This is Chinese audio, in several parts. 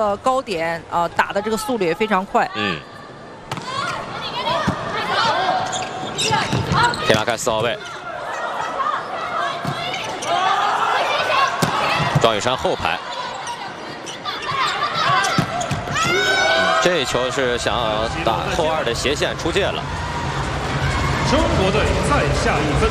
个高点打的这个速率也非常快。 可以拉开4号位，庄宇珊后排。这一球是想打后2的斜线出界了。 中国队再下1分。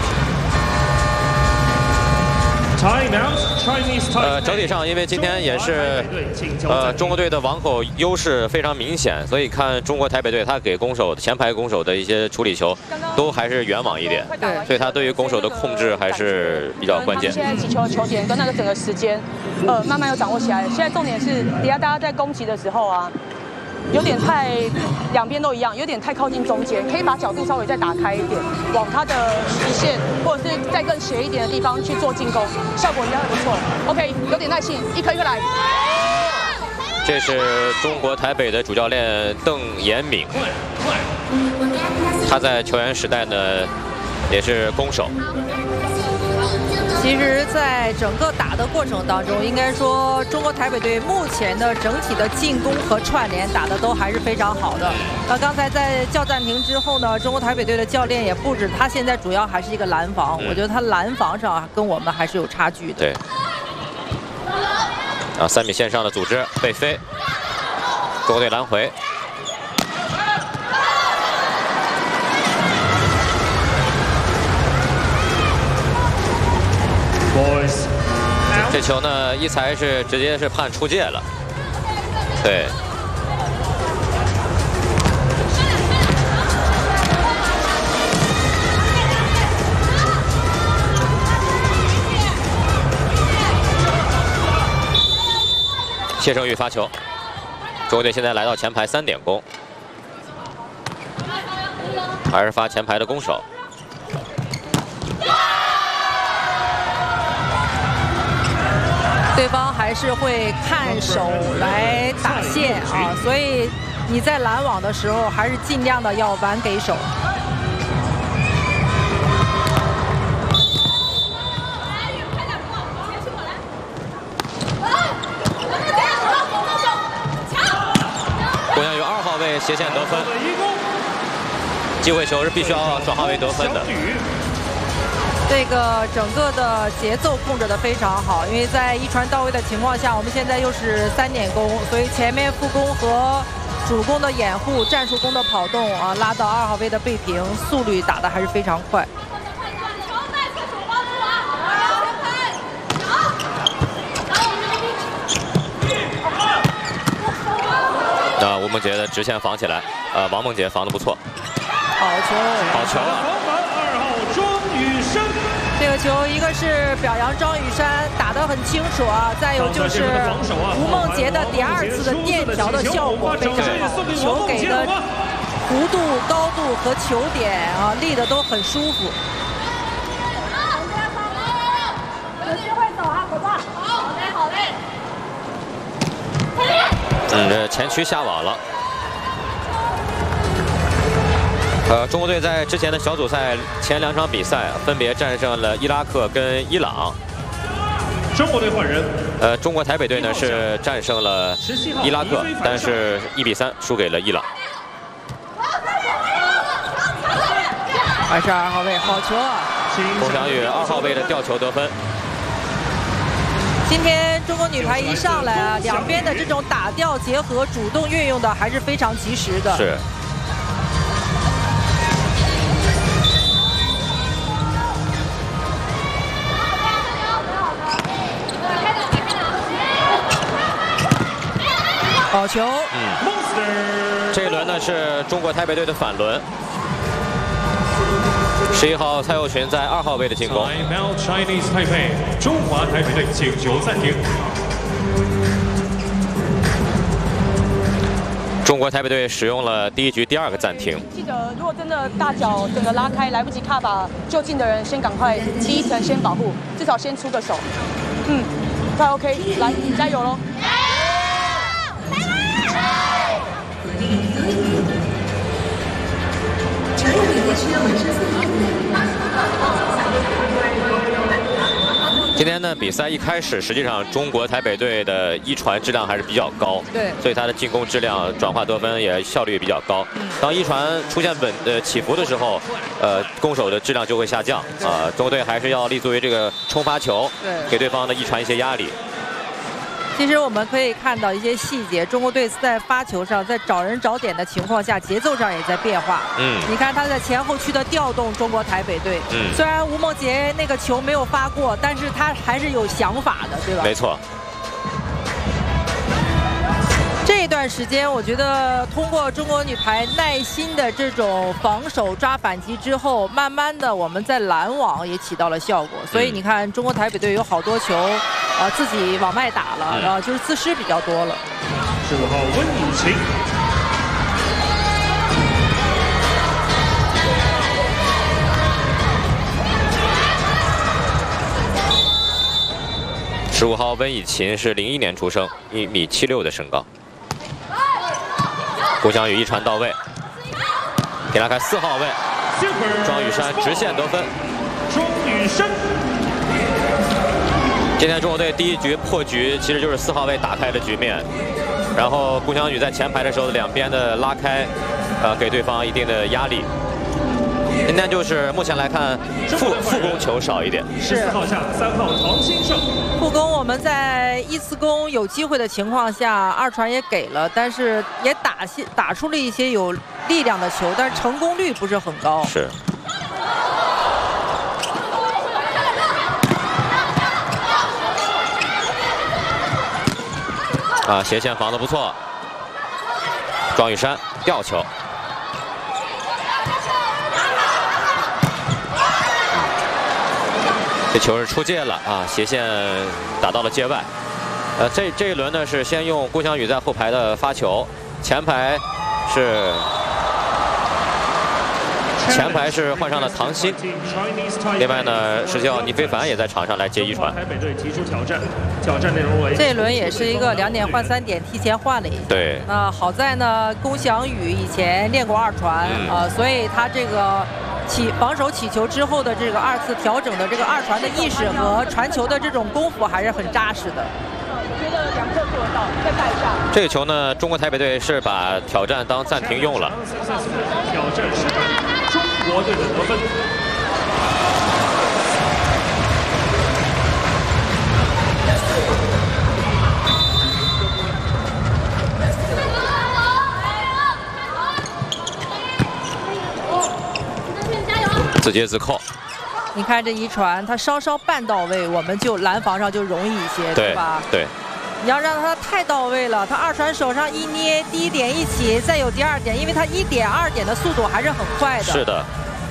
整体上，因为今天也是中国队的网口优势非常明显，所以看中国台北队他给攻手前排攻手的一些处理球都还是远网一点，所以他对于攻手的控制还是比较关键。 现在击球的球点跟那个整个时间，慢慢又掌握起来了。现在重点是底下大家在攻击的时候啊。 有点太两边都一样，有点太靠近中间，可以把角度稍微再打开一点，往他的极限或者是再更斜一点的地方去做进攻，效果应该会不错。OK， 有点耐心，一颗一颗来。 这是中国台北的主教练邓延敏，他在球员时代呢也是攻手。 其实，在整个打的过程当中，应该说中国台北队目前的整体的进攻和串联打的都还是非常好的。那刚才在叫暂停之后呢，中国台北队的教练也布置，他现在主要还是一个拦防，我觉得他拦防上跟我们还是有差距的。 对。3米线上的组织被飞，中国队拦回。 这球呢，一裁是直接是判出界了。对。谢胜玉发球，中国队现在来到前排3点攻，还是发前排的攻手。 对方还是会看手来打线啊，所以你在拦网的时候，还是尽量的要晚给手。 郭翔宇2号位斜线得分，机会球是必须要转化为得分的。 这个整个的节奏控制得非常好，因为在一传到位的情况下，我们现在又是3点攻，所以前面副攻和主攻的掩护、战术攻的跑动啊，拉到2号位的背平，速率打得还是非常快。 吴梦洁的直线防起来，王梦洁防得不错。 好球！ 好球啊！ 这个球，一个是表扬庄宇珊打得很清楚啊，再有就是吴梦洁的第2次的垫条的效果非常好，球给的弧度、高度和球点啊立的都很舒服。 有机会走啊，口罩。好嘞，好嘞。 这前区下网了。 中国队在之前的小组赛前2场比赛分别战胜了伊拉克跟伊朗。 中国队换人。 中国台北队呢是战胜了伊拉克，但是1比3输给了伊朗。 还是2号位，好球啊！ 龚翔宇2号位的吊球得分。 今天中国女排一上来啊，两边的这种打吊结合、主动运用的还是非常及时的。 是。 好球！ 这一轮呢是中国台北队的反轮。11号蔡佑群在2号位的进攻。 中华台北队请求暂停。 中国台北队使用了第1局第2个暂停。 记得，如果真的大脚整个拉开，来不及卡把就近的人先赶快第一层先保护，至少先出个手。快 OK， 来加油喽！ 今天呢， 看比赛一开始，实际上中国台北队的一传质量还是比较高， 对， 所以他的进攻质量、转化得分也效率也比较高。当一传出现起伏的时候，攻守的质量就会下降啊。中国队还是要立足于这个冲发球， 对， 给对方的一传一些压力。 其实我们可以看到一些细节，中国队在发球上，在找人找点的情况下，节奏上也在变化。你看他在前后区的调动，中国台北队。虽然吴梦洁那个球没有发过，但是他还是有想法的，对吧？ 没错。 这一段时间，我觉得通过中国女排耐心的这种防守抓反击之后，慢慢的我们在拦网也起到了效果。所以你看，中国台北队有好多球，自己往外打了，就是自失比较多了。 15号温以晴。 15号温以琴是01年出生，1米76的身高。顾翔宇一传到位，给他开4号位，庄宇珊直线得分。 庄宇珊。 今天中国队第一局破局，其实就是4号位打开的局面。然后顾翔宇在前排的时候，两边的拉开，给对方一定的压力。 今天就是目前来看，副攻球少一点。 14号下3号曹新胜。 副攻我们在1次攻有机会的情况下，2传也给了，但是也打出了一些有力量的球，但是成功率不是很高。 是。斜线防得不错。庄宇珊吊球。 这球是出界了啊，斜线打到了界外。这一轮呢是先用顾翔宇在后排的发球，前排是换上了唐鑫。另外呢，17号倪非凡也在场上来接一传。 台北队提出挑战内容为。 这一轮也是一个2点换3点，提前换了一下。 对。 那好在呢，龚翔宇以前练过2传所以他这个。 防守起球之后的这个2次调整的这个2传的意识和传球的这种功夫还是很扎实的。 我觉得2个做得到，再带一下。 这个球呢，中国台北队是把挑战当暂停用了。 挑战失败，中国队的得分。 自接自扣， 你看这一传，他稍稍半到位，我们就拦防上就容易一些，对吧？ 对。 你要让他太到位了，他2传手上一捏，第1点一起，再有第2点，因为他1点、2点的速度还是很快的。 是的。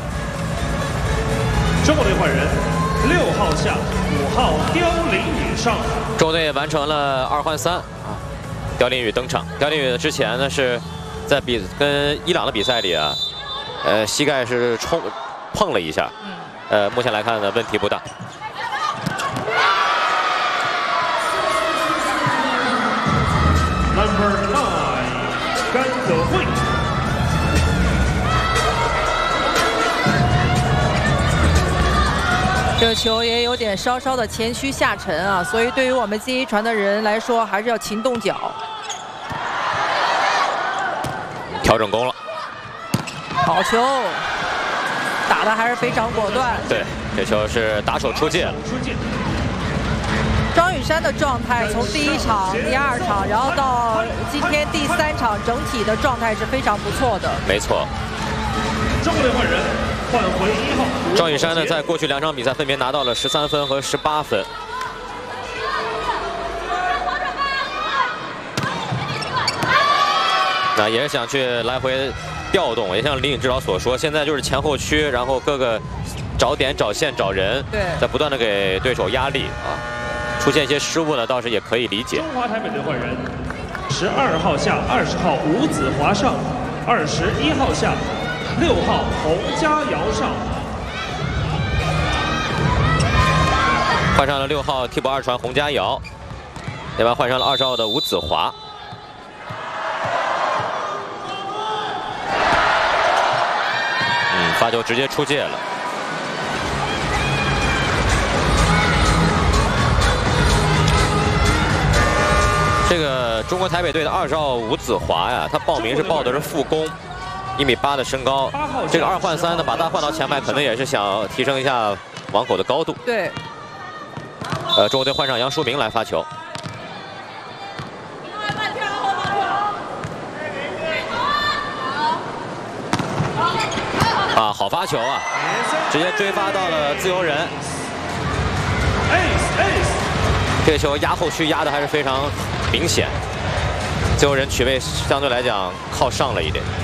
中国队换人，6号下，5号刁琳宇上。 中国队完成了2换3啊，刁琳宇登场。刁琳宇之前呢是在跟伊朗的比赛里啊，膝盖是碰了一下，目前来看呢问题不大。 Number 9，甘可慧。 这个球也有点稍稍的前虚下沉啊，所以对于我们接一传的人来说，还是要勤动脚。 调整攻了， 好球。 打的还是非常果断。 对，这球是打手出界了。 庄宇珊的状态从第1场、第2场，然后到今天第3场，整体的状态是非常不错的。 没错。 中国队换人，换回1号。 庄宇珊呢，在过去2场比赛分别拿到了13分和18分。那也是想去来回。 调动也像李颖指导所说，现在就是前后区，然后各个找点、找线、找人， 对， 在不断的给对手压力啊。出现一些失误呢，倒是也可以理解。 中华台北队换人，12号下20号吴子华上，21号下6号洪佳瑶上。 换上了6号替补2传洪佳瑶，另外换上了20号的吴子华。 发球直接出界了。 这个中国台北队的20号吴子华呀，他报名是报的是副攻，1.8米的身高。这个2换3呢，把他换到前排，可能也是想提升一下网口的高度。 对。 中国队换上杨书明来发球。啊，好发球啊！直接追发到了自由人。这个球压后区压的还是非常明显，自由人取位相对来讲靠上了一点。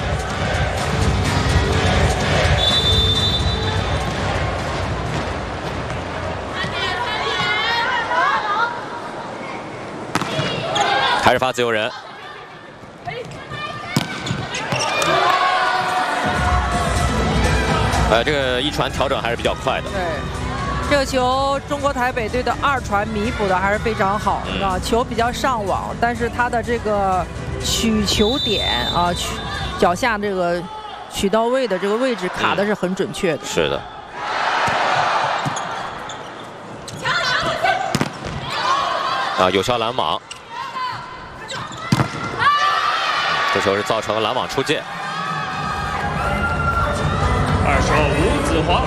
还是发自由人。这个一传调整还是比较快的。 对，这个球中国台北队的2传弥补的还是非常好啊，球比较上网，但是他的这个取球点啊，脚下这个取到位的这个位置卡的是很准确的。 是的。啊，有效拦网。这球是造成拦网出界。 20号吴子华，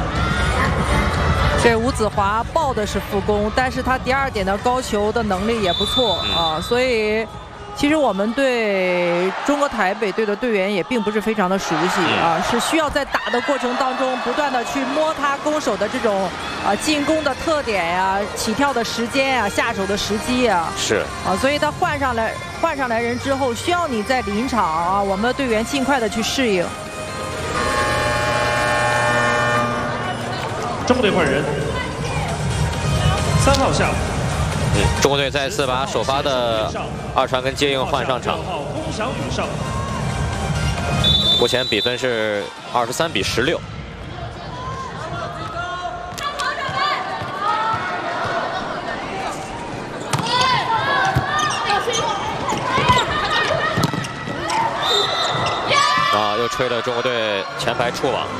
这吴子华报的是副攻，但是他第2点的高球的能力也不错啊，所以其实我们对中国台北队的队员也并不是非常的熟悉啊，是需要在打的过程当中不断的去摸他攻守的这种进攻的特点呀、起跳的时间呀、下手的时机呀， 是啊，所以他换上来人之后，需要你在临场啊，我们的队员尽快的去适应。 中国队换人，3号下。 中国队再次把首发的2传跟接应换上场。 龚翔宇上。 目前比分是23比16。啊，又吹了中国队前排触网。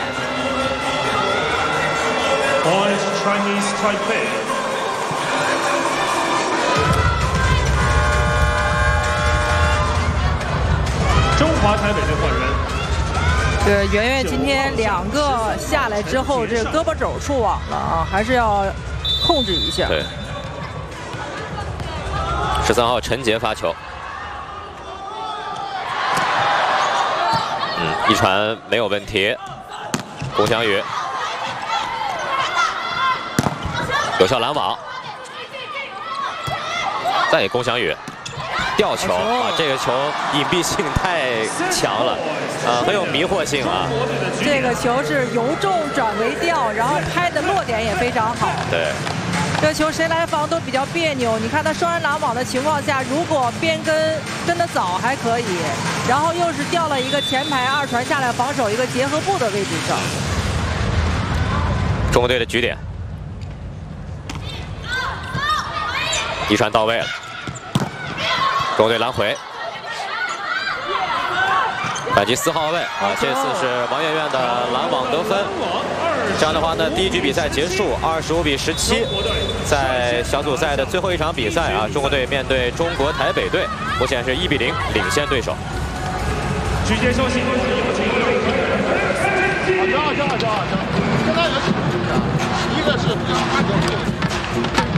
Point Chinese Taipei。中华台北队换人。 对，圆圆今天2个下来之后，这个胳膊肘触网了啊，还是要控制一下。 对。13号陈杰发球。一传没有问题。龚翔宇。有效拦网，再给龚翔宇吊球啊！这个球隐蔽性太强了，很有迷惑性啊。 这个球是由重转为吊，然后拍的落点也非常好。 对， 这个球谁来防都比较别扭。你看他双人拦网的情况下，如果边跟得早还可以，然后又是掉了一个前排2传下来防守一个结合部的位置上。 中国队的局点。一传到位了，中国队拦回，反击4号位啊！这次是王媛媛的拦网得分。这样的话呢，第1局比赛结束，25比17。在小组赛的最后一场比赛啊，中国队面对中国台北队，目前是1比0领先对手。 局间休息。 行，现在人一个是比较